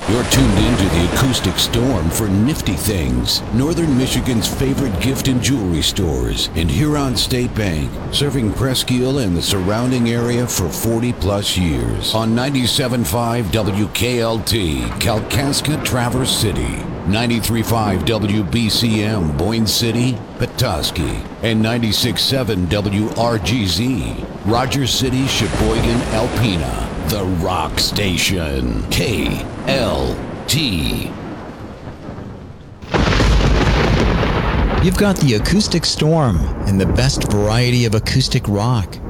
You're tuned into the Acoustic Storm for Nifty Things, Northern Michigan's favorite gift and jewelry stores, and Huron State Bank, serving Presqu'Île and the surrounding area for 40 plus years. On 97.5 WKLT, Kalkaska, Traverse City, 93.5 WBCM, Boyne City, Petoskey, and 96.7 WRGZ, Rogers City, Sheboygan, Alpena. The Rock Station, KLT. You've got the Acoustic Storm and the best variety of acoustic rock.